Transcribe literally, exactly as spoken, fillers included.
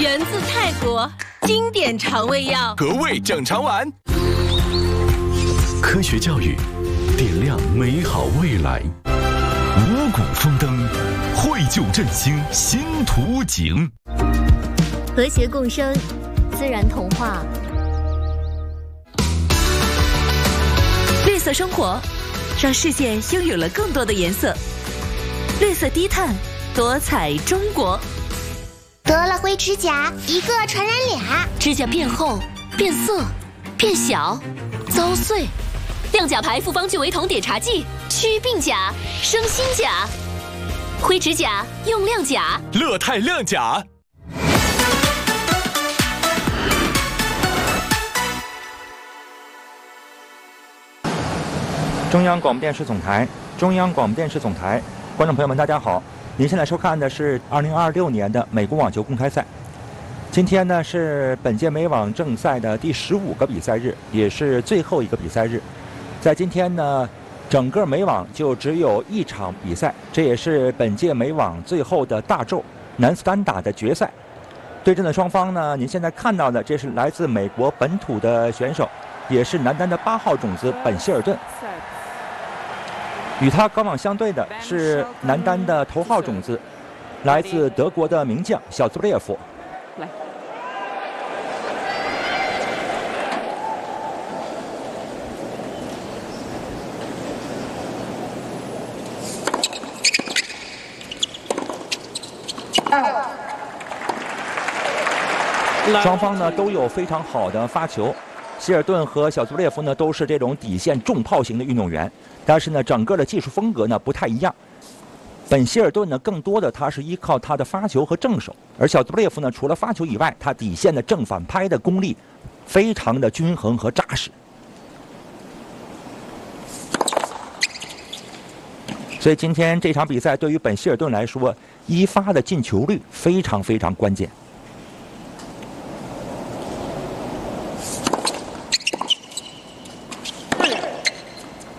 源自泰国，经典肠胃药， 格味整肠丸。 科学教育，点亮美好未来。五谷丰登，绘就振兴新图景。 和谐共生，自然童话。 绿色生活，让世界拥有了更多的颜色。绿色低碳，多彩中国。 得了灰指甲，一个传染俩。 指甲变厚、变色、变小、遭碎。亮甲牌复方聚维酮碘茶剂，祛病甲，生新甲。灰指甲用亮甲， 乐泰亮甲。 中央广播电视总台，中央广播电视总台，观众朋友们，大家好！您现在收看的是二零二六年的美国网球公开赛。今天呢是本届美网正赛的第十五个比赛日，也是最后一个比赛日。在今天呢，整个美网就只有一场比赛，这也是本届美网最后的大轴男子单打的决赛。对阵的双方呢，您现在看到的这是来自美国本土的选手，也是男单的八号种子本希尔顿。与他高榜相对的是男单的头号种子，来自德国的名将小兹布列夫。来，双方呢都有非常好的发球。希尔顿和小兹布列夫呢都是这种底线重炮型的运动员，但是呢整个的技术风格呢不太一样。本希尔顿呢更多的他是依靠他的发球和正手，而小兹布列夫呢除了发球以外，他底线的正反拍的功力非常的均衡和扎实。所以今天这场比赛对于本希尔顿来说，一发的进球率非常非常关键。